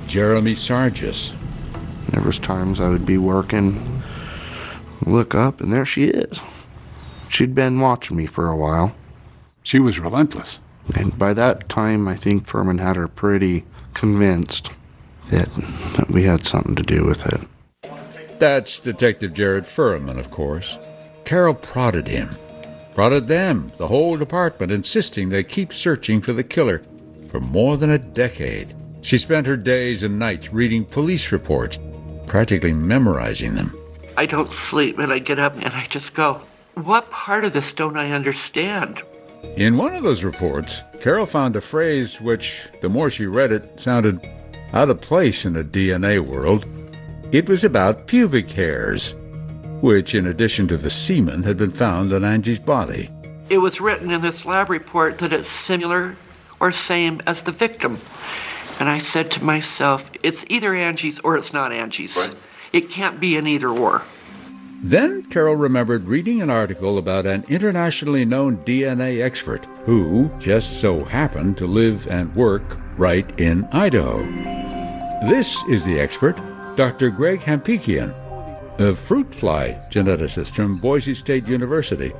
Jeremy Sargis. There was times I would be working, look up, and there she is. She'd been watching me for a while. She was relentless. And by that time, I think Furman had her pretty convinced that we had something to do with it. That's Detective Jared Furman, of course. Carol prodded him. Prodded them, the whole department, insisting they keep searching for the killer for more than a decade. She spent her days and nights reading police reports, practically memorizing them. I don't sleep, and I get up and I just go, what part of this don't I understand? In one of those reports, Carol found a phrase which, the more she read it, sounded out of place in a DNA world. It was about pubic hairs, which, in addition to the semen, had been found on Angie's body. It was written in this lab report that it's similar or same as the victim. And I said to myself, it's either Angie's or it's not Angie's. Right. It can't be an either or. Then Carol remembered reading an article about an internationally known DNA expert who just so happened to live and work right in Idaho. This is the expert, Dr. Greg Hampikian, a fruit fly geneticist from Boise State University.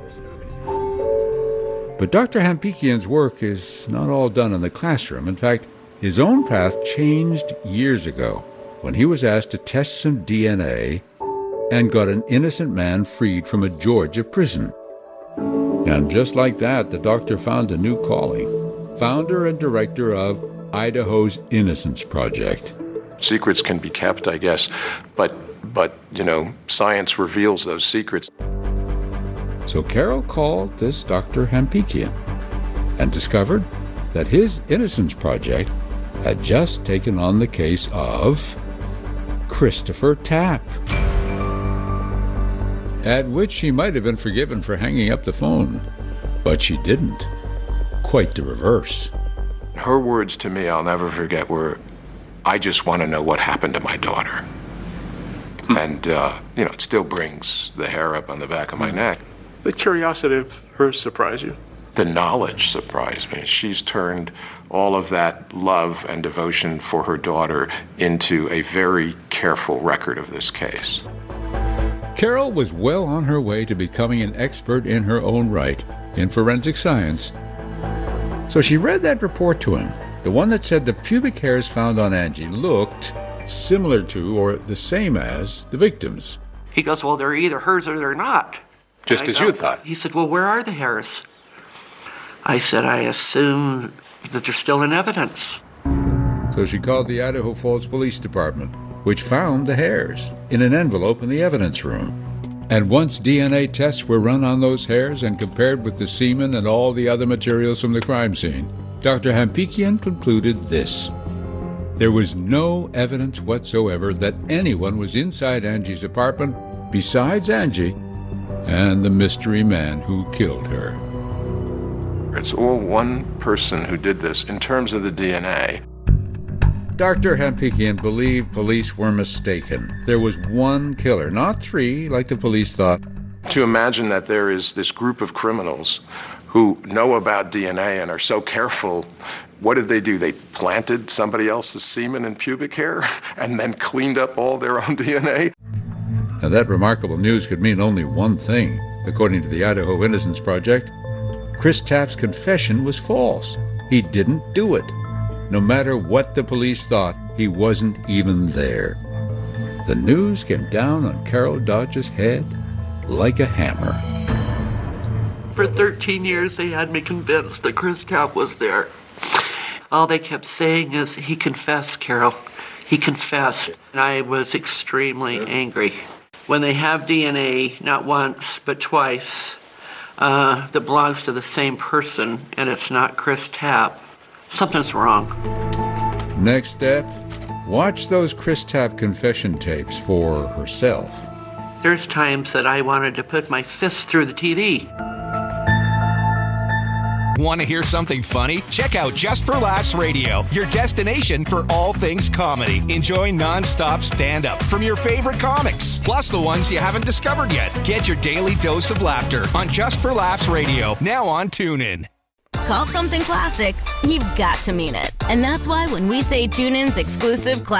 But Dr. Hampikian's work is not all done in the classroom. In fact, his own path changed years ago when he was asked to test some DNA and got an innocent man freed from a Georgia prison. And just like that, the doctor found a new calling, founder and director of Idaho's Innocence Project. Secrets can be kept, I guess, but science reveals those secrets. So Carol called this Dr. Hampikian and discovered that his Innocence Project had just taken on the case of Christopher Tapp, at which she might have been forgiven for hanging up the phone, but she didn't. Quite the reverse. Her words to me, I'll never forget, were, I just want to know what happened to my daughter. And, it still brings the hair up on the back of my neck. The curiosity of hers surprised you? The knowledge surprised me. She's turned all of that love and devotion for her daughter into a very careful record of this case. Carol was well on her way to becoming an expert in her own right in forensic science. So she read that report to him, the one that said the pubic hairs found on Angie looked similar to or the same as the victim's. He goes, well, they're either hers or they're not. Just as you thought. He said, well, where are the hairs? I said, I assume that they're still in evidence. So she called the Idaho Falls Police Department, which found the hairs in an envelope in the evidence room. And once DNA tests were run on those hairs and compared with the semen and all the other materials from the crime scene, Dr. Hampikian concluded this. There was no evidence whatsoever that anyone was inside Angie's apartment besides Angie and the mystery man who killed her. It's all one person who did this in terms of the DNA. Dr. Hampikian believed police were mistaken. There was one killer, not three, like the police thought. To imagine that there is this group of criminals who know about DNA and are so careful, what did they do? They planted somebody else's semen and pubic hair and then cleaned up all their own DNA? Now that remarkable news could mean only one thing, according to the Idaho Innocence Project. Chris Tapp's confession was false. He didn't do it. No matter what the police thought, he wasn't even there. The news came down on Carol Dodge's head like a hammer. For 13 years, they had me convinced that Chris Tapp was there. All they kept saying is, he confessed, Carol. He confessed. And I was extremely angry. When they have DNA, not once, but twice, that belongs to the same person, and it's not Chris Tapp, something's wrong. Next step, watch those Chris Tapp confession tapes for herself. There's times that I wanted to put my fist through the TV. Want to hear something funny? Check out Just for Laughs Radio, your destination for all things comedy. Enjoy non-stop stand-up from your favorite comics, plus the ones you haven't discovered yet. Get your daily dose of laughter on Just for Laughs Radio, now on TuneIn. Call something classic, you've got to mean it. And that's why when we say TuneIn's exclusive